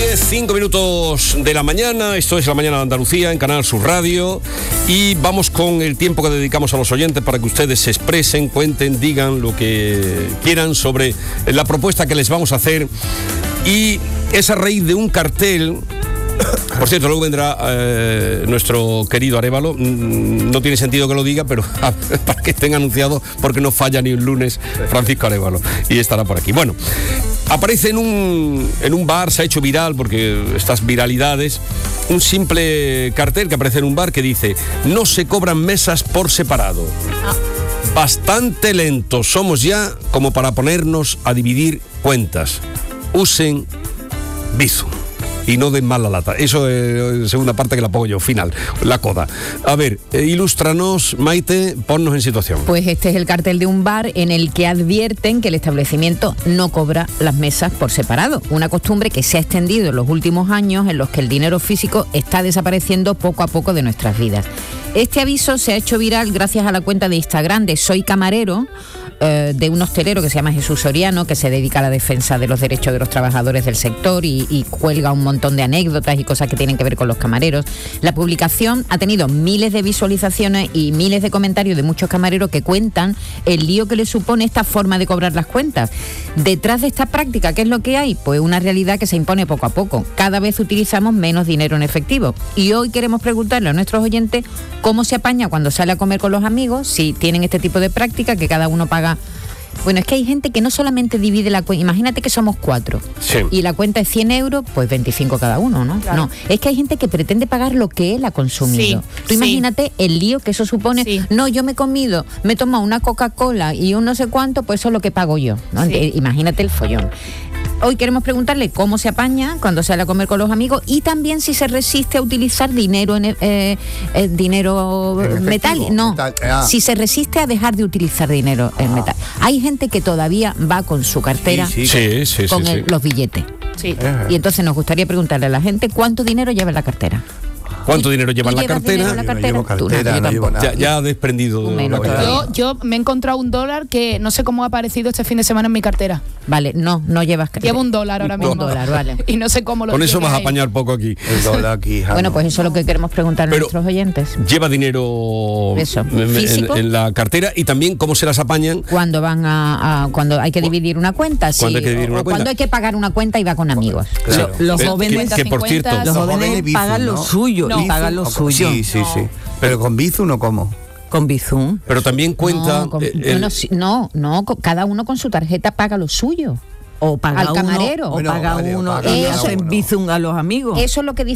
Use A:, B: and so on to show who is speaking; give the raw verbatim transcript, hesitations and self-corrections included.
A: diez, cinco minutos de la mañana, esto es La Mañana de Andalucía en Canal Sur Radio y vamos con el tiempo que dedicamos a los oyentes para que ustedes se expresen, cuenten, digan lo que quieran sobre la propuesta que les vamos a hacer y es a raíz de un cartel. Por cierto, luego vendrá eh, nuestro querido Arévalo. No tiene sentido que lo diga, pero para que estén anunciados, porque no falla ni un lunes Francisco Arévalo. Y estará por aquí. Bueno, aparece en un, en un bar, se ha hecho viral, porque estas viralidades, un simple cartel que aparece en un bar que dice: no se cobran mesas por separado. Bastante lentos somos ya como para ponernos a dividir cuentas. Usen Bizum. Y no den mala lata. Eso es segunda parte que la pongo yo, final, la coda. A ver, eh, ilústranos, Maite, ponnos en situación.
B: Pues este es el cartel de un bar en el que advierten que el establecimiento no cobra las mesas por separado. Una costumbre que se ha extendido en los últimos años, en los que el dinero físico está desapareciendo poco a poco de nuestras vidas. Este aviso se ha hecho viral gracias a la cuenta de Instagram de Soy Camarero, eh, de un hostelero que se llama Jesús Soriano, que se dedica a la defensa de los derechos de los trabajadores del sector y, y cuelga un montón de anécdotas y cosas que tienen que ver con los camareros. La publicación ha tenido miles de visualizaciones y miles de comentarios de muchos camareros que cuentan el lío que les supone esta forma de cobrar las cuentas. Detrás de esta práctica, ¿qué es lo que hay? Pues una realidad que se impone poco a poco. Cada vez utilizamos menos dinero en efectivo. Y hoy queremos preguntarle a nuestros oyentes cómo se apaña cuando sale a comer con los amigos, si tienen este tipo de práctica, que cada uno paga. Bueno, es que hay gente que no solamente divide la cuenta, imagínate que somos cuatro, sí, y la cuenta es cien euros, pues veinticinco cada uno, ¿no? Claro. No, es que hay gente que pretende pagar lo que él ha consumido. Sí, Tú sí. imagínate el lío que eso supone. Sí. No, yo me he comido, me he tomado una Coca-Cola y un no sé cuánto, pues eso es lo que pago yo, ¿no? Sí. Imagínate el follón. Hoy queremos preguntarle cómo se apaña cuando sale a comer con los amigos y también si se resiste a utilizar dinero en, eh, eh, dinero metálico. No, metal, ah. si se resiste a dejar de utilizar dinero en ah. metal. Hay gente que todavía va con su cartera,
A: sí, sí, sí,
B: con
A: sí,
B: el,
A: sí.
B: los billetes. Sí. Y entonces nos gustaría preguntarle a la gente cuánto dinero lleva en la cartera.
A: ¿Cuánto dinero lleva en la cartera?
C: En la cartera? Yo no llevo cartera,
B: no,
C: no llevo nada.
A: Ya, ya ha desprendido la cartera.
D: Yo, yo me he encontrado un dólar que no sé cómo ha aparecido este fin de semana en mi cartera.
B: Vale, no, no llevas cartera.
D: Llevo un dólar ahora mismo.
B: Un dólar, vale.
D: Y no sé cómo lo
A: Con eso vas a
D: ahí.
A: apañar poco aquí.
C: El dólar aquí.
B: Bueno, pues eso es lo que queremos preguntar a
A: Pero
B: nuestros oyentes.
A: ¿Lleva dinero
B: eso,
A: en,
B: físico?
A: En, en la cartera? Y también cómo se las apañan
B: cuando van a, a cuando hay que dividir una cuenta, sí,
A: cuando hay que dividir una
B: o
A: cuenta.
B: Cuando hay que pagar una cuenta y va con amigos.
A: Claro.
E: Los
A: eh,
E: jóvenes
A: que, que por cierto,
E: los, los jóvenes, jóvenes pagan Bizum, lo
C: ¿no?
E: suyo
D: no.
E: y pagan lo suyo.
C: Sí, sí, sí. Pero con Bizum no como.
E: Con Bizum.
A: Pero también cuenta.
B: No, con,
A: eh, el,
B: no, no, no, cada uno con su tarjeta paga lo suyo.
E: O paga
B: al
E: uno,
B: camarero.
E: o
C: bueno,
E: paga
C: vale,
E: uno
C: o paga
E: y
B: eso,
E: hacen Bizum a los amigos.
B: Eso es lo que dice